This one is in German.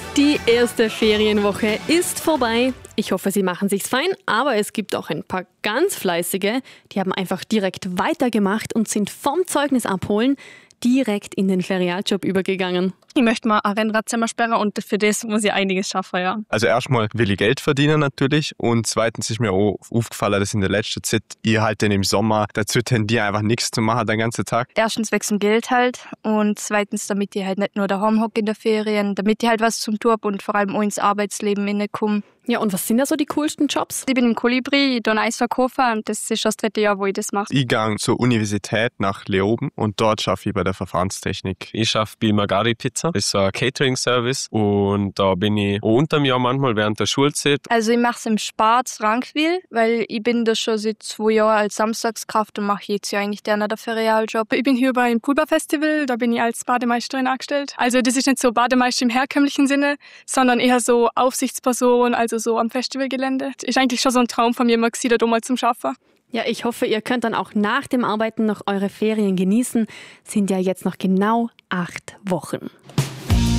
Die erste Ferienwoche ist vorbei. Ich hoffe, Sie machen sich's fein, aber es gibt auch ein paar ganz Fleißige, die haben einfach direkt weitergemacht und sind vom Zeugnis abholen direkt in den Ferialjob übergegangen. Ich möchte mal ein Rennradzimmer sperren und für das muss ich einiges schaffen, ja. Also erstmal will ich Geld verdienen natürlich und zweitens ist mir auch aufgefallen, dass in der letzten Zeit ich halt dann im Sommer dazu tendiere, einfach nichts zu machen den ganzen Tag. Erstens wegen Geld halt und zweitens, damit ich halt nicht nur daheim hocke in der Ferien, damit ich halt was zum tun habe und vor allem auch ins Arbeitsleben hineinkomme. Ja, und was sind da so die coolsten Jobs? Ich bin im Kolibri, ich Eis verkaufen und das ist das 3. Jahr, wo ich das mache. Ich gehe zur Universität nach Leoben und dort arbeite ich bei der Verfahrenstechnik. Ich arbeite bei Magari Pizza, das ist so ein Catering-Service und da bin ich auch unter dem Jahr manchmal während der Schulzeit. Also ich mache es im Spatz Rankwil, weil ich bin da schon seit 2 Jahren als Samstagskraft und mache jetzt ja eigentlich der Ferialjob. Ich bin hier beim Poolbar-Festival, da bin ich als Bademeisterin angestellt. Also das ist nicht so Bademeister im herkömmlichen Sinne, sondern eher so Aufsichtsperson, also so am Festivalgelände. Ist eigentlich schon so ein Traum von mir immer gewesen, da mal zum Schaffen. Ja, ich hoffe, ihr könnt dann auch nach dem Arbeiten noch eure Ferien genießen. Sind ja jetzt noch genau 8 Wochen.